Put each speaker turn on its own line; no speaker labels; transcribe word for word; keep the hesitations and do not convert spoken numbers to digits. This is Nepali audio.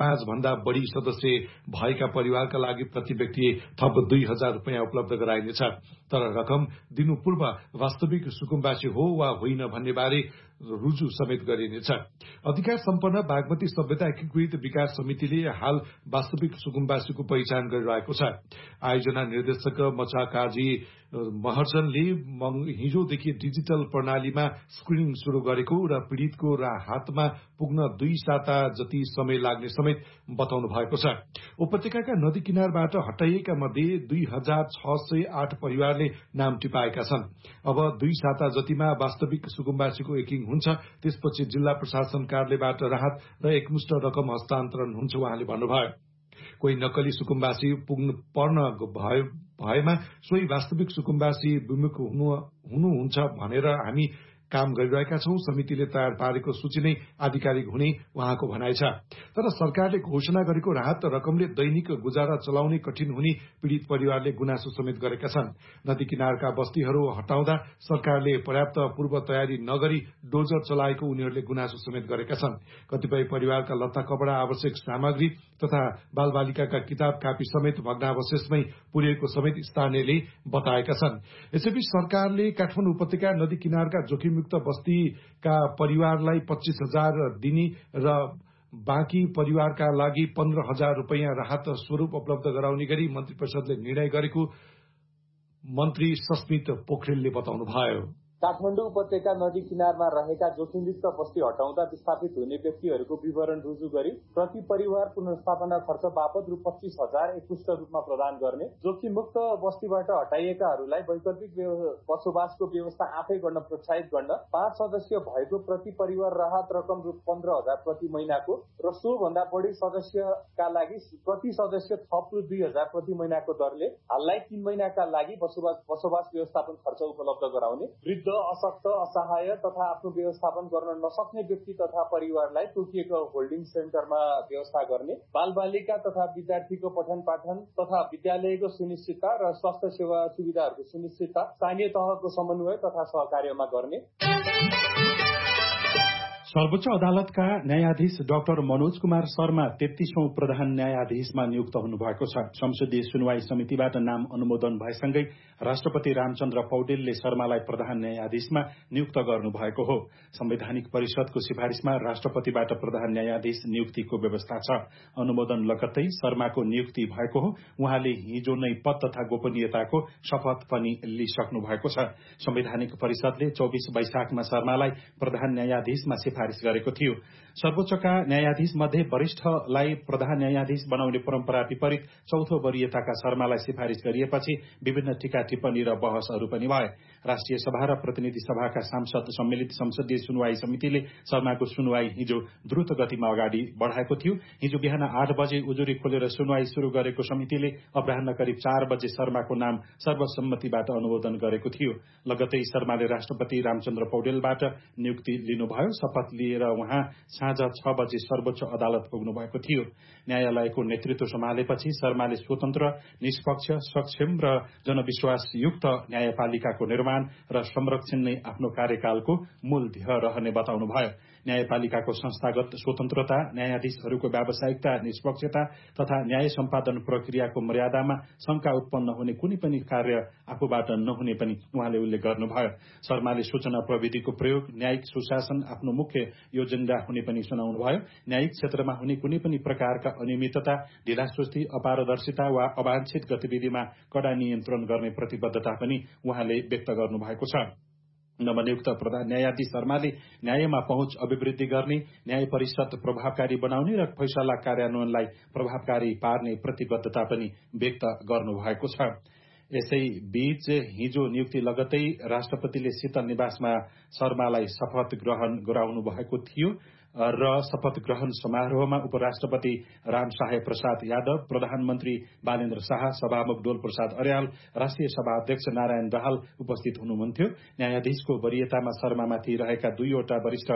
पाँच भन्दा बढ़ी सदस्य भएका परिवारका लागि प्रति व्यक्ति थप दुई हजार रुपियाँ उपलब्ध गराइनेछ। तर रकम दिनु पूर्व वास्तविक सुकुम्बासी हो वा होइन भन्ने बारे रुजु समेत गरिनेछ। अधिकार सम्पन्न बागमती सभ्यता एकीकृत विकास समितिले हाल वास्तविक सुकुम्बासीको पहिचान गरिरहेको छ। आयोजना निर्देशक मचा काजी महर्जनले हिजोदेखि डिजिटल प्रणालीमा स्क्रिनिङ शुरू गरेको र पीड़ितको हातमा पुग्न दुई साता जति समय लाग्ने समेत बताउनु भएको छ। उपत्यकाका नदी किनारबाट हटाइएका मध्ये दुई हजार छ सय आठ परिवारले नाम टिपाएका छन्। अब दुई साता जतिमा वास्तविक सुकुम्बासीको एकिङ हुन्छ, त्यसपछि जिल्ला प्रशासन कार्यालयबाट राहत र एकमुष्ट रकम हस्तान्तरण हुन्छ उहाँले भन्नुभयो। कोही नक्कली सुकुम्बासी पुग्न पर्न भयो भएमा सोही वास्तविक सुकुम्बासी विमुख हुनु हुनुहुन्छ भनेर हामी काम गरिरहेका छौं। समितिले तयार पारेको सूची नै आधिकारिक हुने उहाँको भनाइ छ। तर सरकारले घोषणा गरेको राहत रकमले दैनिक गुजारा चलाउने कठिन हुने पीड़ित परिवारले गुनासो समेत गरेका छन्। नदी किनारका बस्तीहरू हटाउँदा सरकारले पर्याप्त पूर्व तयारी नगरी डोजर चलाएको उनीहरूले गुनासो समेत गरेका छन्। कतिपय परिवारका लत्ता कपडा, आवश्यक सामग्री तथा बालबालिकाका किताब कापी समेत भग्नावशेषमै पुर्याएको समेत स्थानीयले बताएका छन्। यसैबीच सरकारले काठमाडौँ उपत्यका नदी किनारका जोखिमयुक्त बस्तीका परिवारलाई पच्चीस हजार दिने र बाँकी परिवारका लागि पन्ध्र हजार रुपियाँ राहत स्वरूप उपलब्ध गराउने गरी मन्त्री परिषदले निर्णय गरेको मन्त्री सस्मित पोखरेलले बताउनुभयो।
काठमाडौँ उपत्यका नदी किनारमा रहेका जोखिमयुक्त बस्ती हटाउँदा विस्थापित हुने व्यक्तिहरूको विवरण रुजु गरी प्रति परिवार पुनर्स्थापना खर्च बापत रु पच्चीस हजार एकमुष्ट रूपमा प्रदान गर्ने, जोखिममुक्त बस्तीबाट हटाइएकाहरूलाई वैकल्पिक बसोबासको व्यवस्था आफै गर्न प्रोत्साहित गर्न, पाँच सदस्य भएको प्रति परिवार राहत रकम रु पन्ध्र हजार प्रति महिनाको र सो भन्दा बढी सदस्यका लागि प्रति सदस्य थप रु दुई हजार प्रति महिनाको दरले हाललाई तीन महिनाका लागि बसोबास बसोबास व्यवस्थापन खर्च उपलब्ध गराउने, वृद्ध, अशक्त, असहाय तथा आफ्नो व्यवस्थापन गर्न नसक्ने व्यक्ति तथा परिवारलाई तोकिएको होल्डिङ सेन्टरमा व्यवस्था गर्ने, बालबालिका तथा विद्यार्थीको पठन पाठन तथा विद्यालयको सुनिश्चितता र स्वास्थ्य सेवा सुविधाहरूको सुनिश्चितता स्थानीय तहको समन्वय तथा सहकार्यमा गर्ने।
सर्वोच्च अदालतका न्यायाधीश डाक्टर मनोज कुमार शर्मा तेत्तीसौं प्रधान न्यायाधीशमा नियुक्त हुनुभएको छ। संसदीय सुनवाई समितिबाट नाम अनुमोदन भएसँगै राष्ट्रपति रामचन्द्र पौडेलले शर्मालाई प्रधान न्यायाधीशमा नियुक्त गर्नुभएको हो। संवैधानिक परिषदको सिफारिशमा राष्ट्रपतिबाट प्रधान न्यायाधीश नियुक्तिको व्यवस्था छ। अनुमोदन लगत्तै शर्माको नियुक्ति भएको हो। उहाँले हिजो नै पद तथा गोपनीयताको शपथ पनि लिइसक्नु भएको छ। संवैधानिक परिषदले चौबीस वैशाखमा शर्मालाई प्रधान न्यायाधीशमा सिफारिश गरेको थियो। सर्वोच्चका न्यायाधीश मध्ये वरिष्ठलाई प्रधान न्यायाधीश बनाउने परम्परा विपरीत चौथो वरियताका शर्मालाई सिफारिश गरिएपछि विभिन्न टीका टिप्पणी र बहसहरू पनि भए। राष्ट्रिय सभा र प्रतिनिधि सभाका सांसद सम्मिलित संसदीय सुनवाई समितिले शर्माको सुनवाई हिजो द्रुत गतिमा अगाडि बढ़ाएको थियो। हिजो बिहान आठ बजे उजुरी खोलेर सुनवाई शुरू गरेको समितिले अपराह्न करिब चार बजे शर्माको नाम सर्वसम्मतिबाट अनुमोदन गरेको थियो। लगतै शर्माले राष्ट्रपति रामचन्द्र पौडेलबाट नियुक्ति लिनुभयो। शपथ लिएर उहाँ साँझ छ बजे सर्वोच्च अदालत पुग्नु भएको थियो। न्यायालयको नेतृत्व सम्हालेपछि शर्माले स्वतन्त्र, निष्पक्ष, सक्षम र जनविश्वासयुक्त न्यायपालिकाको निर्माण र संरक्षण नै आफ्नो कार्यकालको मूल ध्येय रहने बताउनुभयो। न्यायपालिकाको संस्थागत स्वतन्त्रता, न्यायाधीशहरूको व्यावसायिकता, निष्पक्षता तथा न्याय सम्पादन प्रक्रियाको मर्यादामा शंका उत्पन्न हुने कुनै पनि कार्य आफूबाट नहुने पनि उहाँले उल्लेख गर्नुभयो। शर्माले सूचना प्रविधिको प्रयोग, न्यायिक सुशासन आफ्नो मुख्य एजेण्डा हुने पनि सुनाउनुभयो। न्यायिक क्षेत्रमा हुने कुनै पनि प्रकारका अनियमितता, ढिलासुस्ती, अपारदर्शिता वा अवांछित गतिविधिमा कड़ा नियन्त्रण गर्ने प्रतिबद्धता पनि उहाँले व्यक्त गर्नुभएको छ। नवनियुक्त प्रधान न्यायाधीश शर्माले न्यायमा पहुँच अभिवृद्धि गर्ने, न्याय परिषद प्रभावकारी बनाउने र फैसला कार्यान्वयनलाई प्रभावकारी पार्ने प्रतिबद्धता पनि व्यक्त गर्नुभएको छ। यसै बीच हिजो नियुक्ति लगतै राष्ट्रपतिले शीतल निवासमा शर्मालाई शपथ ग्रहण गराउनु भएको थियो र शपथ ग्रहण समारोहमा उपराष्ट्रपति रामसहाय प्रसाद यादव, प्रधानमन्त्री बालेन्द्र शाह, सभामुख डोल प्रसाद अर्याल, राष्ट्रिय सभा अध्यक्ष नारायण दाहाल उपस्थित हुनुहुन्थ्यो। न्यायाधीशको वरियतामा शर्मामाथि रहेका दुईवटा वरिष्ठ